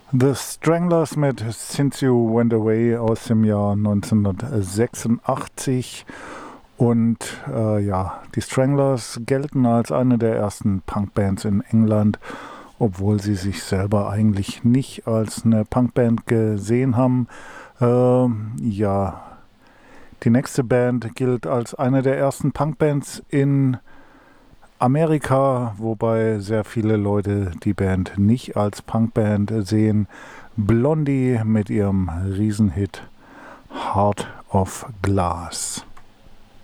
The Stranglers mit Since You Went Away aus dem Jahr 1986. Und die Stranglers gelten als eine der ersten Punkbands in England, obwohl sie sich selber eigentlich nicht als eine Punkband gesehen haben. Die nächste Band gilt als eine der ersten Punkbands in Amerika, wobei sehr viele Leute die Band nicht als Punkband sehen. Blondie mit ihrem Riesenhit Heart of Glass.